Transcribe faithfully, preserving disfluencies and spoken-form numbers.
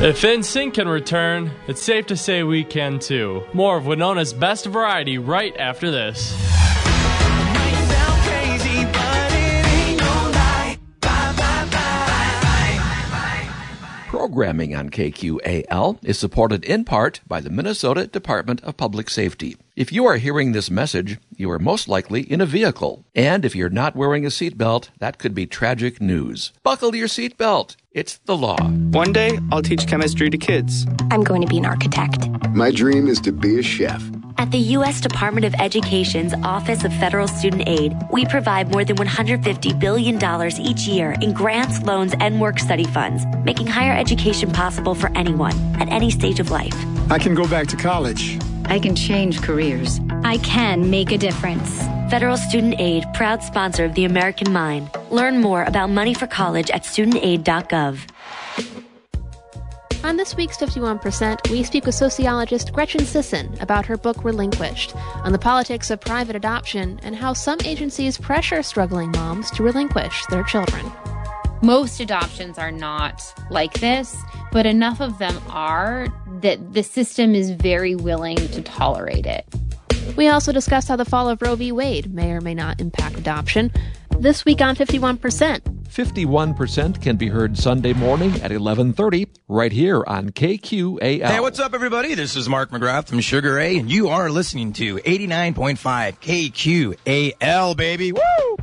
If N Sync can return, it's safe to say we can too. More of Winona's best variety right after this. Programming on K Q A L is supported in part by the Minnesota Department of Public Safety. If you are hearing this message, you are most likely in a vehicle. And if you're not wearing a seatbelt, that could be tragic news. Buckle your seatbelt. It's the law. One day, I'll teach chemistry to kids. I'm going to be an architect. My dream is to be a chef. At the U S Department of Education's Office of Federal Student Aid, we provide more than one hundred fifty billion dollars each year in grants, loans, and work-study funds, making higher education possible for anyone at any stage of life. I can go back to college. I can change careers. I can make a difference. Federal Student Aid, proud sponsor of the American Mind. Learn more about money for college at student aid dot gov. On this week's fifty-one percent, we speak with sociologist Gretchen Sisson about her book Relinquished, on the politics of private adoption and how some agencies pressure struggling moms to relinquish their children. Most adoptions are not like this, but enough of them are that the system is very willing to tolerate it. We also discuss how the fall of Roe v. Wade may or may not impact adoption. This week on fifty-one percent. fifty-one percent can be heard Sunday morning at eleven thirty right here on K Q A L. Hey, what's up, everybody? This is Mark McGrath from Sugar Ray, and you are listening to eighty-nine point five K Q A L, baby. Woo!